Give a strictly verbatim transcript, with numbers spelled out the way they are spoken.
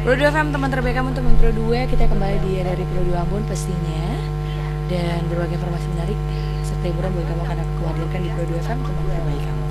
Pro dua F M, teman terbaik kamu, teman Pro dua. Kita kembali di dari Pro dua Ambon pastinya. Dan berbagai informasi menarik serta hiburan buat kamu akan aku hadirkan di Pro dua F M, teman terbaik kamu.